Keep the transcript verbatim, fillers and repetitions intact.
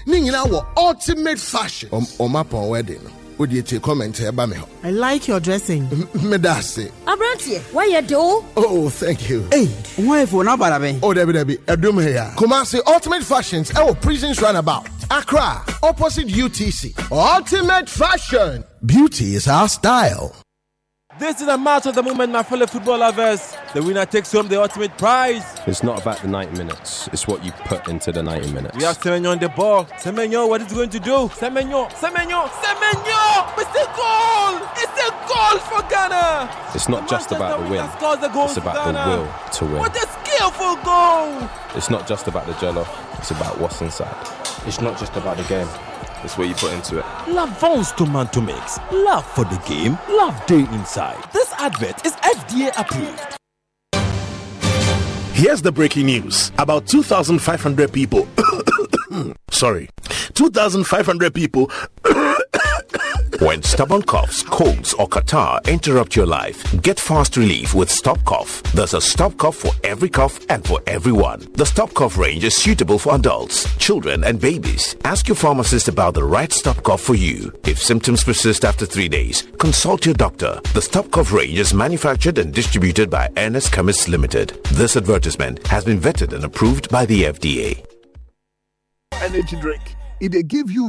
Ningina wa ultimate fashion. Um, Omapon wedding. Would you take comment here, Bamio? I like your dressing. Medasi. Abrantie, why you do? Oh, thank you. Hey, why for na barabe? Oh, Debbie, Debbie, Edum here. Kumasi Ultimate Fashions, our prisons runabout. Accra, opposite U T C. Ultimate Fashion. Beauty is our style. This is a match of the moment, my fellow football lovers. The winner takes home the ultimate prize. It's not about the ninety minutes. It's what you put into the ninety minutes. We have Semenyo on the ball. Semenyo, what is he going to do? Semenyo, Semenyo, Semenyo! It's a goal! It's a goal for Ghana! It's not just about the win. It's about the will to win. What a skillful goal! It's not just about the jello. It's about what's inside. It's not just about the game. It's what you put into it. Lavon's Tomato Mix. Love for the game, love day inside. This advert is F D A approved. Here's the breaking news. About two thousand five hundred people sorry, two thousand five hundred people when stubborn coughs, colds, or catarrh interrupt your life, get fast relief with Stop Cough. There's a Stop Cough for every cough and for everyone. The Stop Cough range is suitable for adults, children, and babies. Ask your pharmacist about the right Stop Cough for you. If symptoms persist after three days, consult your doctor. The Stop Cough range is manufactured and distributed by Ernest Chemists Limited. This advertisement has been vetted and approved by the F D A. Energy drink. It they give you